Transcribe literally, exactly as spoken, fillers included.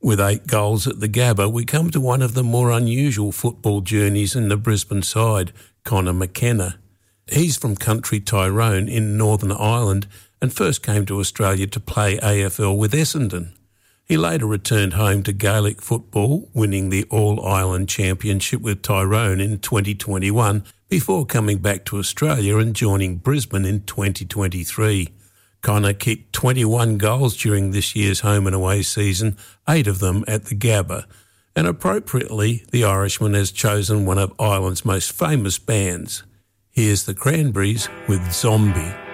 With eight goals at the Gabba, we come to one of the more unusual football journeys in the Brisbane side, Conor McKenna. He's from country Tyrone in Northern Ireland and first came to Australia to play A F L with Essendon. He later returned home to Gaelic football, winning the All-Ireland Championship with Tyrone in twenty twenty-one before coming back to Australia and joining Brisbane in twenty twenty-three. Conor kicked twenty-one goals during this year's home and away season, eight of them at the Gabba, and appropriately the Irishman has chosen one of Ireland's most famous bands. Here's the Cranberries with Zombie.